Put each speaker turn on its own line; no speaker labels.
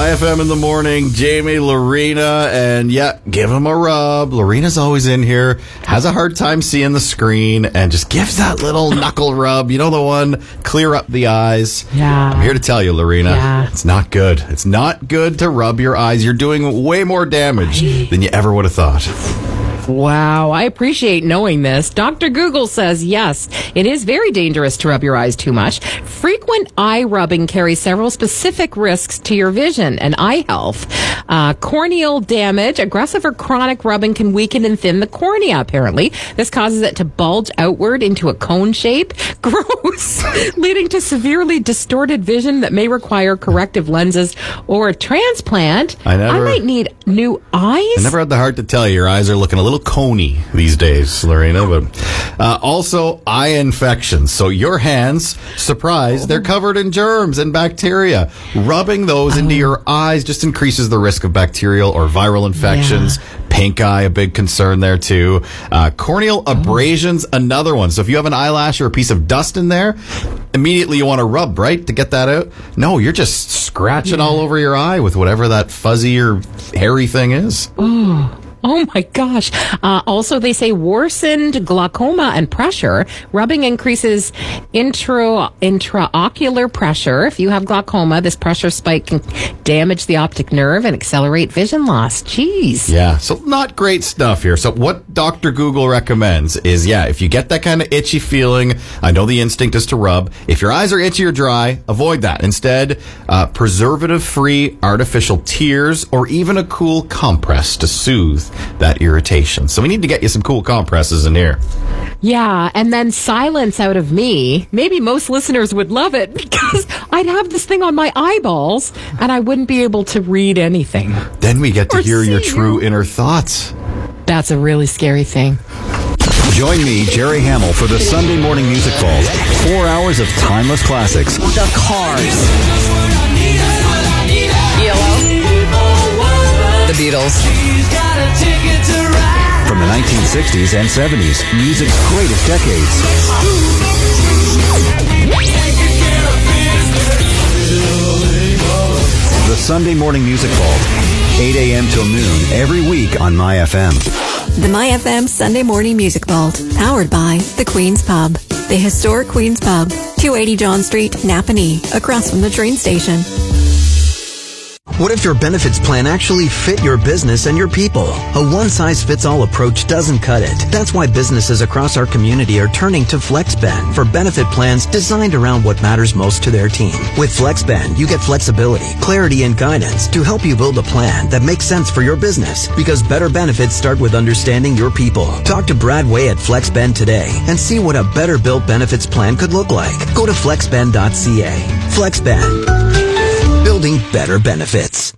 My-FM in the morning, Jamie, Lorena, and yeah, give him a rub. Lorena's always in here, has a hard time seeing the screen, and just gives that little knuckle rub. You know the one? Clear up the eyes.
Yeah.
I'm here to tell you, Lorena, it's not good. It's not good to rub your eyes. You're doing way more damage than you ever would have thought.
Wow, I appreciate knowing this. Dr. Google says, yes, it is very dangerous to rub your eyes too much. Frequent eye rubbing carries several specific risks to your vision and eye health. Corneal damage. Aggressive or chronic rubbing can weaken and thin the cornea, apparently. This causes it to bulge outward into a cone shape. Gross. Leading to severely distorted vision that may require corrective lenses or a transplant. I might need new eyes.
I never had the heart to tell you your eyes are looking a little coney these days, Lorena. But also eye infections. So your hands, surprise, they're covered in germs and bacteria. Rubbing those into your eyes just increases the risk of bacterial or viral infections. Pink eye, a big concern there too. Corneal abrasions, another one. So if you have an eyelash or a piece of dust in there, immediately you want to rub, right, to get that out? No, you're just scratching all over your eye with whatever that fuzzy or hairy thing is.
Oh my gosh. Also, they say worsened glaucoma and pressure. Rubbing increases intraocular pressure. If you have glaucoma, this pressure spike can damage the optic nerve and accelerate vision loss. Jeez.
Yeah, so not great stuff here. So what Dr. Google recommends is, if you get that kind of itchy feeling, I know the instinct is to rub. If your eyes are itchy or dry, avoid that. Instead, preservative-free artificial tears or even a cool compress to soothe that irritation. So we need to get you some cool compresses in here.
Yeah, and then silence out of me. Maybe most listeners would love it because I'd have this thing on my eyeballs and I wouldn't be able to read anything.
Then we get to hear your true inner thoughts.
That's a really scary thing.
Join me, Jerry Hamill, for the Sunday Morning Music Vault. 4 hours of timeless classics.
The Cars. Yellow. The Beatles.
From the 1960s and 70s, music's greatest decades. The Sunday Morning Music Vault, 8 a.m. till noon, every week on My-FM.
The My-FM Sunday Morning Music Vault, powered by the Queen's Pub. The historic Queen's Pub, 280 John Street, Napanee, across from the train station.
What if your benefits plan actually fit your business and your people? A one-size-fits-all approach doesn't cut it. That's why businesses across our community are turning to FlexBend for benefit plans designed around what matters most to their team. With FlexBend, you get flexibility, clarity, and guidance to help you build a plan that makes sense for your business. Because better benefits start with understanding your people. Talk to Brad Way at FlexBend today and see what a better-built benefits plan could look like. Go to flexbend.ca. FlexBend. Building better benefits.